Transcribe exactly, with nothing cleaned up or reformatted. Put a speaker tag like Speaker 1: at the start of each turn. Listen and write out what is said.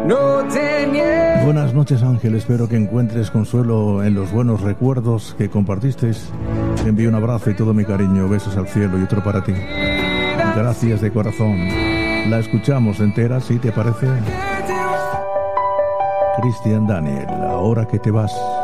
Speaker 1: no tenía.
Speaker 2: Buenas noches, Ángel. Espero que encuentres consuelo en los buenos recuerdos que compartisteis. Te envío un abrazo y todo mi cariño. Besos al cielo y otro para ti. Gracias de corazón. La escuchamos entera, ¿sí te parece? Cristian Daniel, ahora que te vas.